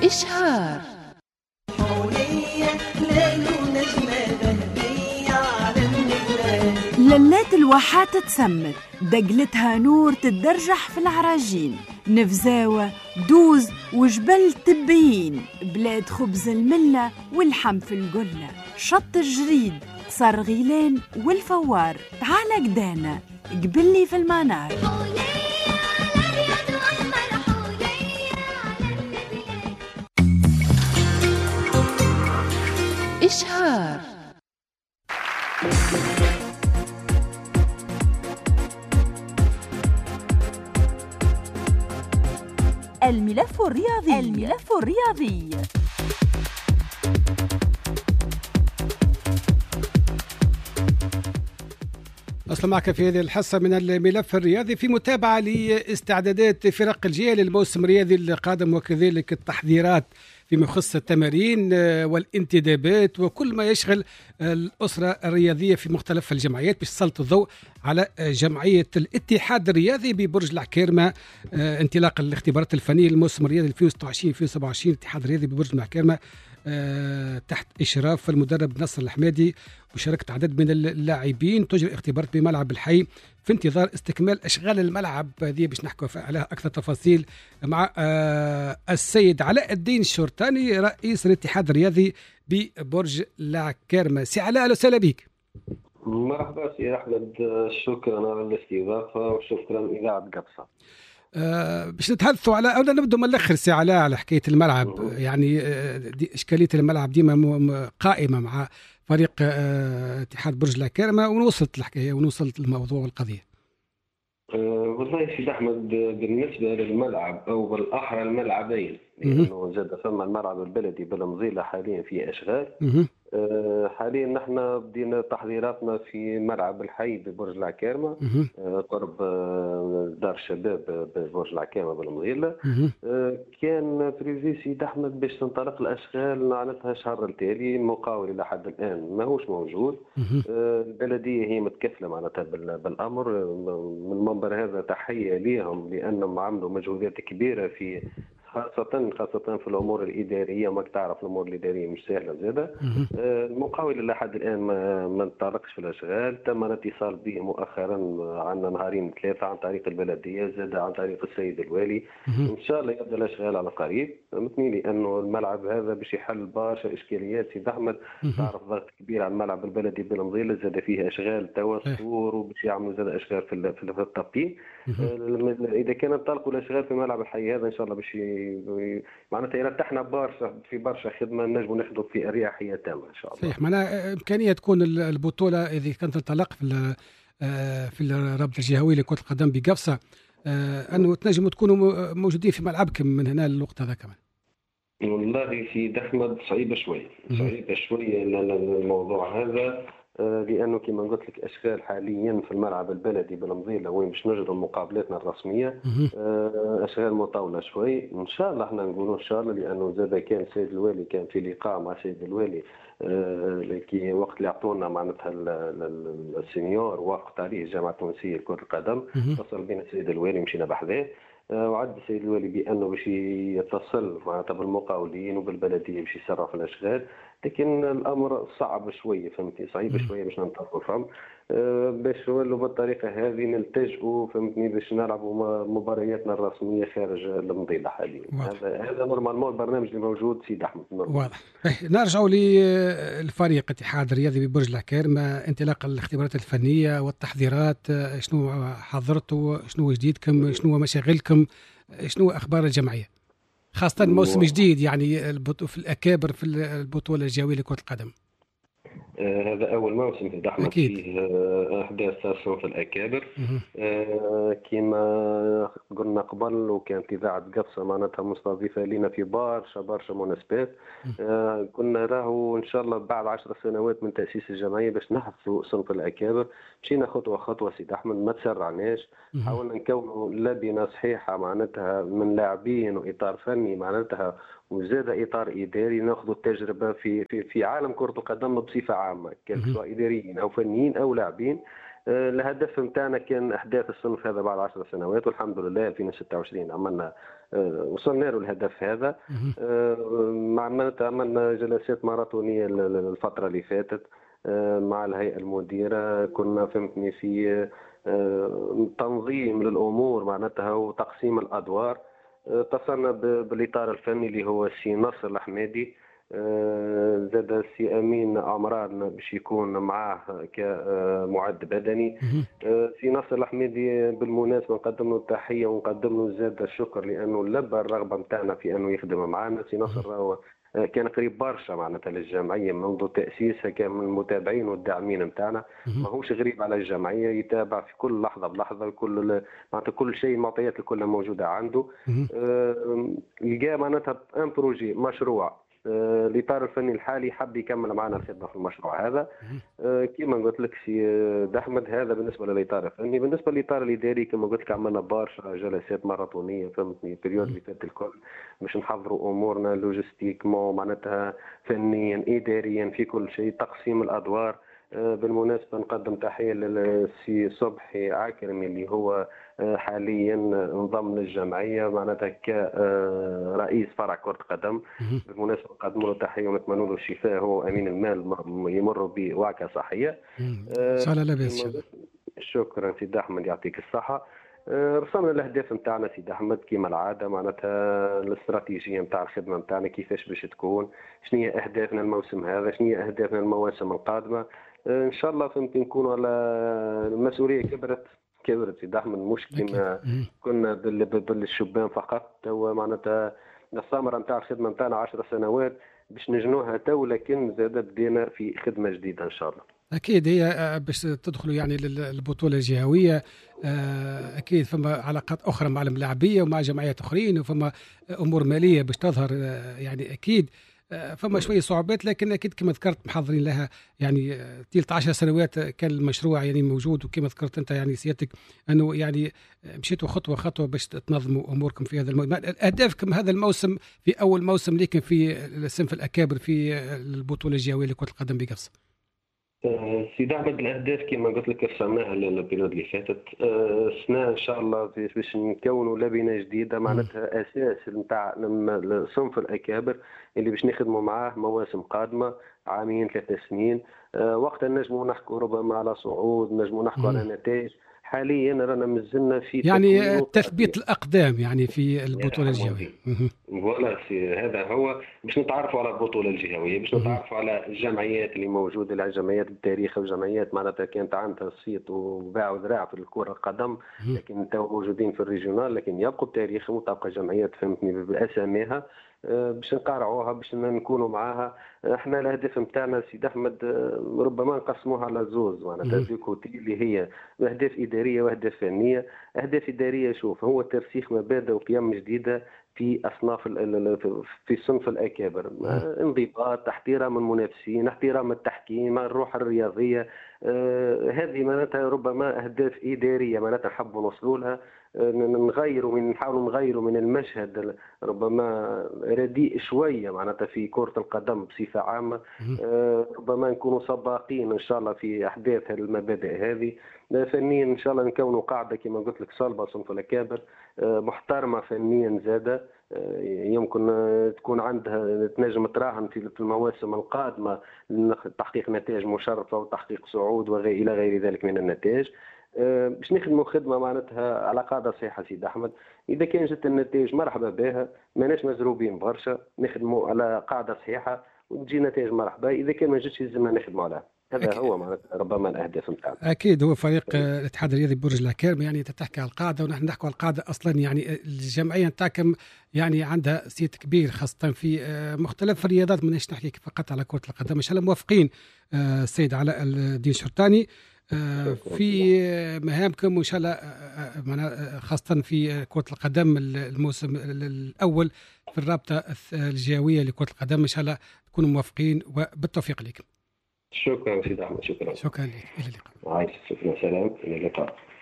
إشهار للات الواحات تسمت دقلتها نور تتدرجح في العراجين، نفزاوة دوز وجبل تبيين، بلاد خبز الملة والحم في القلة، شط الجريد صار غيلان والفوار، تعال قدانا قبلي في المنار. إشهار الملف الرياضي. أصلا معك في هذه الحصة من الملف الرياضي في متابعة لاستعدادات فرق الجيل للموسم الرياضي القادم، وكذلك التحضيرات فيما يخص التمارين والانتدابات وكل ما يشغل الأسرة الرياضية في مختلف الجمعيات، باش تسلط الضوء على جمعية الاتحاد الرياضي ببرج العكيرمة. انطلاق الاختبارات الفنية للموسم الرياضي 2026-2027 الاتحاد الرياضي ببرج العكيرمة تحت إشراف المدرب نصر الحمادي وشاركت عدد من اللاعبين. تجري اختبارات بملعب الحي في انتظار استكمال أشغال الملعب. هذه باش نحكوا عليها أكثر تفاصيل مع السيد علاء الدين الشرطاني رئيس الاتحاد الرياضي ببرج العكيرمة. سي علاء، أهلا وسهلا بك. مرحبا سي أحمد، شكرا على الاستضافة وشكرا إذاعة قبصة. باش نتحدثوا على أولا نبدو من الأخر سي علاء على حكاية الملعب. يعني دي إشكالية الملعب ديما قائمة مع فريق اتحاد برج العكيرمة، ونوصلت الحكاية ونوصلت الموضوع والقضية. والله سيد أحمد، بالنسبة للملعب أو بالأحرى الملعبين، لأنه زاد ثم الملعب البلدي بالمظيلة حاليا في أشغال. حاليا نحن بدينا تحضيراتنا في ملعب الحي ببرج العكيرمة قرب دار الشباب ببرج العكيرمة بالمظيلة. كان بريفي سيد أحمد باش تنطلق الأشغال معناتها الشهر التالي، مقاول لحد الآن ماهوش موجود. البلدية هي متكفلة معناتها بالأمر. من منبر هذا تحية ليهم لأنهم عملوا مجهودات كبيرة في خاصة في الأمور الإدارية. ما تعرف الأمور الإدارية مش سهلة زادة. المقاول لحد الآن ما انطلقش في الأشغال. تم الاتصال به مؤخرا عنا نهارين ثلاثة عن طريق البلدية، زاد عن طريق السيد الوالي. إن شاء الله يبدأ الأشغال على قريب. مثني لأنه الملعب هذا باش يحل برشا إشكاليات سيد أحمد. تعرف ضغط كبير على الملعب البلدي بالمظيلة، زاد فيه أشغال توا سطور وباش يعملوا زاد أشغال في التبقيع. إذا كان انطلقوا الأشغال في ملعب الحي هذا إن شاء الله باش معناتها يرتحنا برشا خدمة نجموا نخدموا في أريحية تامة إن شاء الله. صحيح. معناها إمكانية تكون البطولة إذا كانت تنطلق في الرابطة الجهوية لكرة القدم بقفصة، أنه تنجموا تكونوا موجودين في ملعبكم من هنا للوقت هذا كمان. والله سيد أحمد صعيبة شوية الموضوع هذا، لأنه كما قلت لك أشغال حاليا في الملعب البلدي بالمظيلة وين باش نجروا مقابلاتنا الرسمية. أشغال مطولة شوي. إن شاء الله احنا نقولوا إن شاء الله، لأنه زاد كان السيد الوالي كان في لقاء مع السيد الوالي كي وقت اللي أعطونا معناتها السينيور وقت تاريخ الجامعة التونسية لكرة القدم. اتصل بنا السيد الوالي مشينا بحذاه، وعد السيد الوالي بأنه باش يتصل معناتها بالمقاولين وبالبلدية باش يسرعوا في الأشغال. لكن الأمر صعب شوية، فهمتني، صعيب شوية باش ننطلقوا فهم باش نولوا بالطريقة هذه نلتجئوا، فهمتني، باش نلعبوا مبارياتنا الرسمية خارج المظلة حاليا. هذا نورمالمون البرنامج اللي موجود سيد أحمد. واضح. نرجعوا للفريق اتحاد الرياضي ببرج العكيرمة، انطلاق الاختبارات الفنية والتحضيرات. شنو حضرتوا؟ شنو جديدكم؟ شنو مشاغلكم؟ شنو أخبار الجمعية؟ خاصة موسم جديد يعني في الأكابر في البطولة الجوية لكرة القدم. هذا أول موسم في أحمد فيه أحداث في الأكابر. كما قلنا قبل، وكانت إذاعة قفصة معناتها مستضيفة لنا في برشا مناسبات. كنا راهو إن شاء الله بعد 10 سنوات من تأسيس الجمعية باش نحثوا صنف الأكابر. مشينا خطوة سيد أحمد، ما تسرعناش. حاولنا نكونوا لبنة صحيحة معناتها من لاعبين وإطار فني معناتها وزاد إطار إداري، نأخذ التجربة في عالم كرة القدم بصفة عامة، سواء إداريين أو فنيين أو لاعبين. الهدف متاعنا كان إحداث الصنف هذا بعد 10 سنوات، والحمد لله 2026 عملنا وصلنا له الهدف هذا. عملنا جلسات ماراثونية الفترة اللي فاتت مع الهيئة المديرة. كنا فهمتني في تنظيم للأمور معناتها وتقسيم الأدوار. اتصلنا بالإطار الفني اللي هو السي نصر الحمادي، زاد السي أمين عمران باش يكون معاه كمعد بدني. سي نصر الحمادي بالمناسبة نقدم له التحية ونقدم له زاد الشكر لأنه لبى الرغبة نتاعنا في أنه يخدم معنا. سي نصر كان قريب برشا معناتها للجمعيه منذ تاسيسها، كان من المتابعين والداعمين نتاعنا، ماهوش غريب على الجمعيه، يتابع في كل لحظه بلحظه، معناتها كل شيء المعطيات كلها موجوده عنده. لقى معناتها ان بروجي مشروع الاطار الفني الحالي حب يكمل معنا الخدمه في المشروع هذا. كما قلت لك سي احمد، هذا بالنسبه للاطار الفني. بالنسبه للاطار الاداري كما قلت لك عملنا برشا جلسات ماراثونيه فهمتني البريود اللي فات الكل باش نحضروا امورنا لوجستيكمون معناتها فنيا اداريا في كل شيء، تقسيم الادوار. بالمناسبه نقدم تحيه للسي صبحي عاكرمي اللي هو حاليا انضم للجمعيه معناتها كرئيس فرع كره قدم. بالمناسبه نقدم له تحيه ونتمنى له الشفاء، هو امين المال يمر بوعكه صحيه. صلى الله عليه. شكرا سيدي احمد، يعطيك الصحه. رسمنا الاهداف نتاعنا سيدي احمد كما العاده، معناتها الاستراتيجيه نتاع الخدمه نتاعنا كيفاش باش تكون، شنو هي اهدافنا الموسم هذا، شنو هي اهدافنا المواسم القادمه. ان شاء الله فهمت نكونوا على المسؤوليه كبرت سيدي احمد، مش كما كنا بالشبان فقط. تو معناتها الثمره نتاع الخدمه نتاعنا 10 سنوات باش نجنوها تو، لكن زاد بدينا في خدمه جديده ان شاء الله. أكيد هي باش تدخلوا يعني للبطولة الجهوية، أكيد فما علاقات أخرى مع الملاعبية ومع جمعيات أخرين، وفما أمور مالية باش تظهر يعني أكيد فما شوية صعوبات، لكن أكيد كما ذكرت محضرين لها يعني 13 سنوات كان المشروع يعني موجود. وكما ذكرت أنت يعني سيادتك أنه يعني مشيتوا خطوة خطوة باش تنظموا أموركم في هذا الموسم. أهدافكم هذا الموسم في أول موسم لكن في الصنف الأكابر في البطولة الجهوية لكرة القدم بقفص؟ سيدي احمد، الاهداف كما قلت لك رسمناها البيريود اللي فاتت. السنه ان شاء الله باش نكونوا لبنه جديده معناتها اساس نتاع صنف الاكابر اللي باش نخدموا معاه مواسم قادمه، عامين 3 سنين. وقتها نجموا نحكوا ربما على صعود، نجموا نحكوا على نتائج. حاليا رانا مازلنا في يعني تثبيت الاقدام يعني في البطوله الجهويه. فوالا هذا هو، باش نتعرفوا على البطوله الجهويه، باش نتعرفوا على الجمعيات اللي موجوده، الجمعيات بالتاريخ وجمعيات معناتها كانت عندها صيت وباع وذراع في الكره القدم، لكن تو موجودين في الريجونال، لكن يبقوا بتاريخهم وتبقى جمعيات فهمتني باساميها باش نقارعوها، باش نكونوا معاها. احنا الهدف نتاعنا سيدي احمد ربما نقسموها على زوز معناتها ديكوتي اللي هي اهداف اداريه واهداف فنيه. اهداف اداريه شوف هو ترسيخ مبادئ وقيم جديده في اصناف في صنف الاكابر، انضباط، احترام المنافسين، احترام التحكيم، الروح الرياضيه. هذه معناتها ربما اهداف اداريه معناتها نحبوا نوصلوا لها. نحاولوا نغيروا من المشهد ربما رديء شويه معناتها في كره القدم بصفه عامه. ربما نكونوا سباقين ان شاء الله في احداث المبادئ هذه. فنيا ان شاء الله نكونوا قاعده كما قلت لك صلبه صنف الاكابر، محترمه فنيا زاده، يمكن تكون عندها تنجم تراهن في المواسم القادمه تحقيق نتائج مشرفه وتحقيق صعود الى غير ذلك من النتائج. باش نخدموا خدمه معناتها على قاعده صحيحه سيدي احمد. اذا كان جت النتائج مرحبا بها، ماناش مزروبين برشا، نخدموا على قاعده صحيحه وتجي نتائج مرحبا. اذا كان ما جاتش لازمنا نخدموا عليها. هذا هو معناتها ربما الاهداف نتاعنا. اكيد هو فريق الاتحاد الرياضي برج العكارم يعني تحكي على القاعده ونحن نحكوا على القاعده اصلا. يعني الجمعيه نتاعكم يعني عندها صيت كبير خاصه في مختلف الرياضات، ماناش نحكي فقط على كره القدم. ان شاء الله موافقين السيد علاء الدين شرطاني في مهامكم، وان شاء الله خاصه في كره القدم الموسم الاول في الرابطه الجهويه لكره القدم. ان شاء الله تكونوا موافقين وبالتوفيق لكم. شكرا سيدي احمد، شكرا لك. الى اللقاء. شكرا، سلام، الى اللقاء.